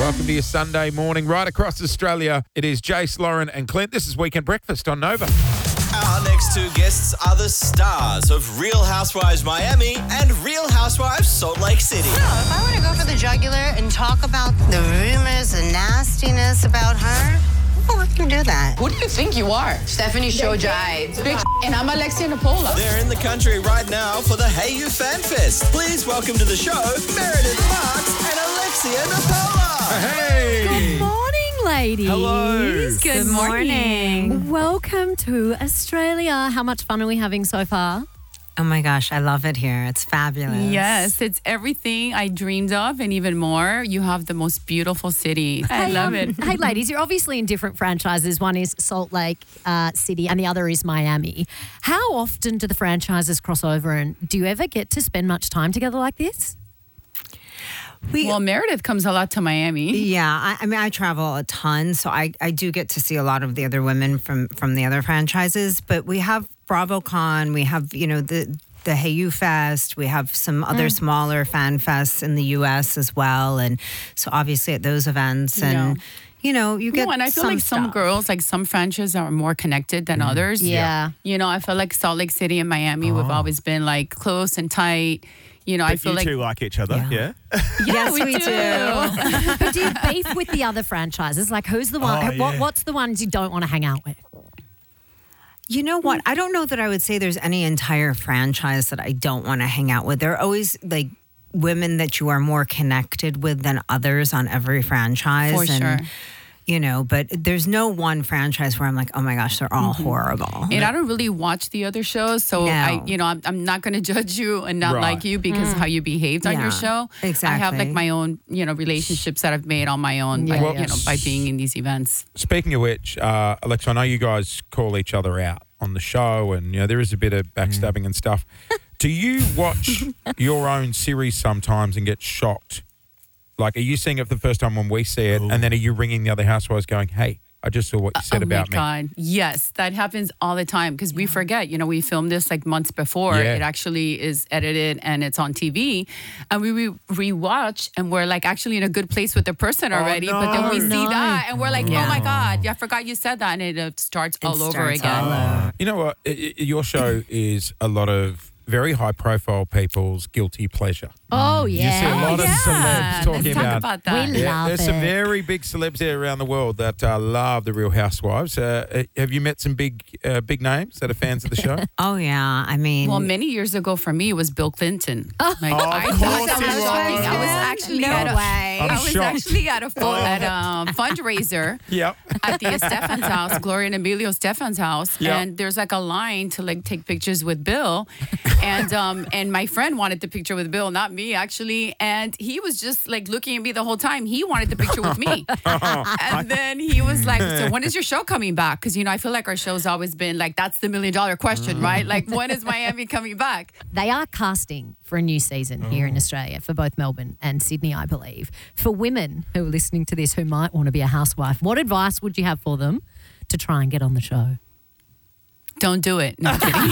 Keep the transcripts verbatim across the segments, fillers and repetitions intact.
welcome to your Sunday morning. Right across Australia, it is Jace, Lauren and Clint. This is Weekend Breakfast on Nova. Our next two guests are the stars of Real Housewives Miami and Real Housewives Salt Lake City. No, if I were to go for the jugular and talk about the rumors and nastiness about her, who can do that? Who do you think you are? Stephanie Shojai, bitch, and I'm Alexia Napola. They're in the country right now for the Hey You Fan Fest. Please welcome to the show Meredith Marks and Alexia Napola. Hey! Good morning, ladies. Hello. Good, Good morning. morning. Welcome to Australia. How much fun are we having so far? Oh my gosh, I love it here. It's fabulous. Yes, it's everything I dreamed of and even more. You have the most beautiful city. I Hey, love um, it. Hey, ladies, you're obviously in different franchises. One is Salt Lake uh, City and the other is Miami. How often do the franchises cross over and do you ever get to spend much time together like this? We, Well, Meredith comes a lot to Miami. yeah, I, I mean, I travel a ton, so I, I do get to see a lot of the other women from, from the other franchises. But we have BravoCon, we have, you know, the the Hey You Fest, we have some other Mm. smaller fan fests in the U S as well. And so obviously at those events and, Yeah. you know, you get No, and I feel some like some stuff. girls, like some franchises are more connected than others. Yeah. You know, I feel like Salt Lake City and Miami, we've always been like close and tight. You know, I But feel you like two like each other, yeah? yeah, Yes, we do. But do you beef with the other franchises? Like who's the one, Oh, what, yeah. what's the ones you don't want to hang out with? You know what? I don't know that I would say there's any entire franchise that I don't want to hang out with. There are always like women that you are more connected with than others on every franchise. For and, sure. You know, but there's no one franchise where I'm like, oh my gosh, they're all horrible. And I don't really watch the other shows, so No. I, you know, I'm, I'm not going to judge you and not Right. like you because of how you behaved on Yeah, your show. I have like exactly. my own, you know, relationships that I've made on my own, Yeah, like, yeah. you know, by being in these events. Speaking of which, uh, Alexa, I know you guys call each other out on the show and, you know, there is a bit of backstabbing and stuff. Do you watch your own series sometimes and get shocked? Like, are you seeing it for the first time when we see it, and then are you ringing the other housewives going, hey, I just saw what you said oh about my God. Yes, that happens all the time because we forget, you know, we filmed this like months before. Yeah. It actually is edited and it's on T V. And we re- rewatch and we're like actually in a good place with the person already. But then we no. see that and we're like, Yeah. oh my God, I forgot you said that. And it uh, starts It all over starts again. all over. me? You know what? I- I- your show is a lot of very high-profile people's guilty pleasure. Oh, You see a yeah. lot of yeah. celebs talking Let's talk about, about that. We Yeah, love there's some it. very big celebs there around the world that uh, love the Real Housewives. Uh, have you met some big uh, big names that are fans of the show? Oh, yeah. I mean, Well, many years ago for me, it was Bill Clinton. Like, Oh, of I course thought that he was was. shocking. I was actually No at a, way. I'm I was shocked. actually at a fo- at a fundraiser Yep. at the Stefan's house, Gloria and Emilio Stefan's house, Yeah. and there's like a line to like take pictures with Bill, and um and my friend wanted the picture with Bill, not me actually, and he was just like looking at me the whole time. He wanted the picture with me, and then he was like, "So when is your show coming back?" Because you know I feel like our show's always been like that's the million dollar question, right? Like when is Miami coming back? They are casting for a new season here in Australia for both Melbourne and Sydney, I believe. For women who are listening to this who might want to be a housewife, what advice would you have for them to try and get on the show? Don't do it. No, I'm kidding.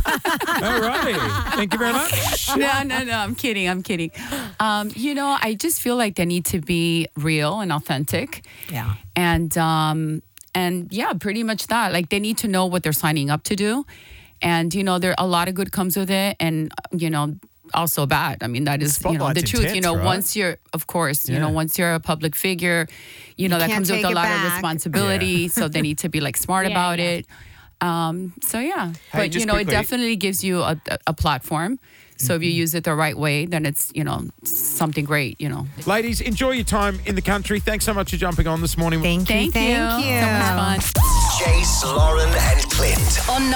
All righty. Thank you very much. no, no, no. I'm kidding. I'm kidding. Um, you know, I just feel like they need to be real and authentic. yeah. And um, and yeah, pretty much that. Like they need to know what they're signing up to do, and you know, there a lot of good comes with it, and you know, also bad. I mean, that is you know Spotlight's the truth. you intense, know, right? once you're, of course, you know, Yeah. once you're a public figure, you know that can't comes with take a it lot of back. responsibility. So they need to be like smart Yeah, about yeah. it. Um, so yeah, Hey, but you just know, quickly- it definitely gives you a, a platform. So if you use it the right way, then it's you know something great. You know. Ladies, enjoy your time in the country. Thanks so much for jumping on this morning. Thank you. Thank, Thank you. you. So much fun. Jace, Lauren and Clint. On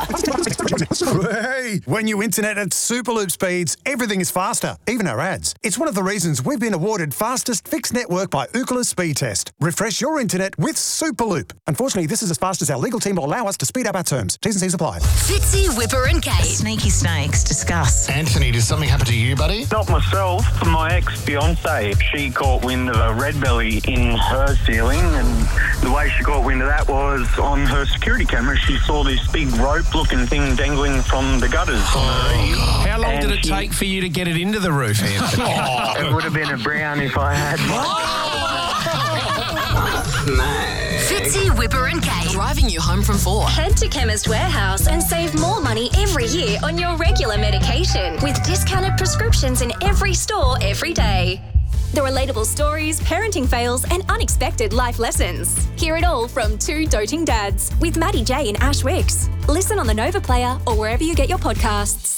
Nova. Hey, when you internet at Superloop speeds, everything is faster, even our ads. It's one of the reasons we've been awarded fastest fixed network by Ookla Speed Test. Refresh your internet with Superloop. Unfortunately, this is as fast as our legal team will allow us to speed up our terms. T's and C's apply. Fitzy, Whipper and Kate. Sneaky snakes, discuss. Anthony, did something happen to you, buddy? Not myself, my ex-fiancée. She caught wind of a red belly in her ceiling, and the way she caught wind of that was on her security camera. She saw this big rope-looking thing dangling from the gutters. Oh, How long And did it she- take for you to get it into the roof, Anthony? It would have been a brown if I had one. Snacks. Fitzy, Whipper and Kate. Driving you home from four. Head to Chemist Warehouse and save more money every year on your regular medication with discounted prescriptions in every store every day. The relatable stories, parenting fails, and unexpected life lessons. Hear it all from two doting dads with Maddie J and Ash Wicks. Listen on the Nova Player or wherever you get your podcasts.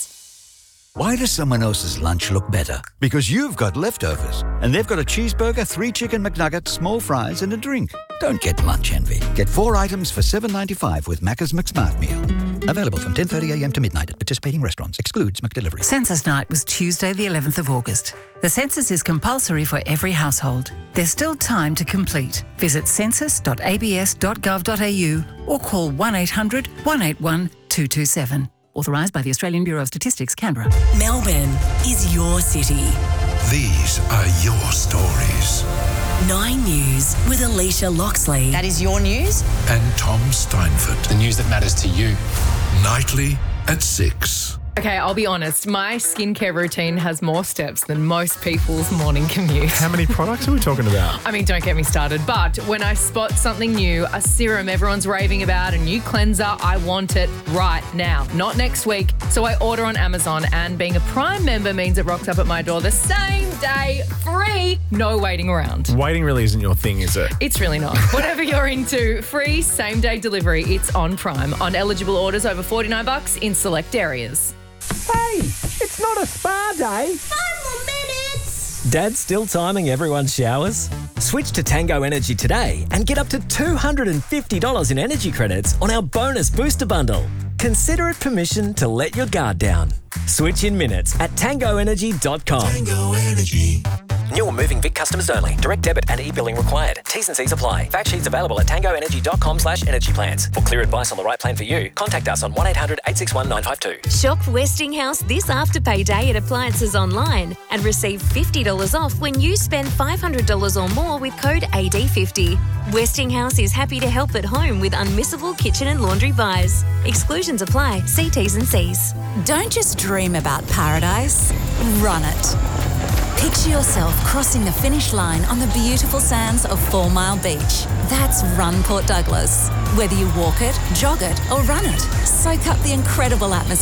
Why does someone else's lunch look better? Because you've got leftovers, and they've got a cheeseburger, three chicken McNuggets, small fries, and a drink. Don't get lunch envy. Get four items for seven ninety-five with Macca's McSmart Meal. Available from ten thirty a.m. to midnight at participating restaurants. Excludes McDelivery. Census night was Tuesday the eleventh of August. The census is compulsory for every household. There's still time to complete. Visit census dot a b s dot gov dot a u or call one eight hundred, one eight one, two two seven. Authorised by the Australian Bureau of Statistics, Canberra. Melbourne is your city. These are your stories. Nine News with Alicia Loxley. That is your news? And Tom Steinford. The news that matters to you. Nightly at six. Okay, I'll be honest. My skincare routine has more steps than most people's morning commute. How many products are we talking about? I mean, don't get me started. But when I spot something new, a serum everyone's raving about, a new cleanser, I want it right now, not next week. So I order on Amazon, and being a Prime member means it rocks up at my door the same day, free, no waiting around. Waiting really isn't your thing, is it? It's really not. Whatever you're into, free same-day delivery. It's on Prime. On eligible orders over forty-nine bucks in select areas. Hey, it's not a spa day. Five more minutes. Dad's still timing everyone's showers? Switch to Tango Energy today and get up to two hundred fifty dollars in energy credits on our bonus booster bundle. Consider it permission to let your guard down. Switch in minutes at tango energy dot com. Tango Energy. New or moving Vic customers only. Direct debit and e-billing required. T's and C's apply. Fact sheets available at tango energy dot com slash energy plans. For clear advice on the right plan for you, contact us on one eight hundred, eight six one, nine five two. Shop Westinghouse this Afterpay Day at Appliances Online and receive fifty dollars off when you spend five hundred dollars or more with code A D fifty. Westinghouse is happy to help at home with unmissable kitchen and laundry buys. Exclusions apply. See T's and C's. Don't just dream about paradise, run it. Picture yourself crossing the finish line on the beautiful sands of Four Mile Beach. That's Run Port Douglas. Whether you walk it, jog it, or run it, soak up the incredible atmosphere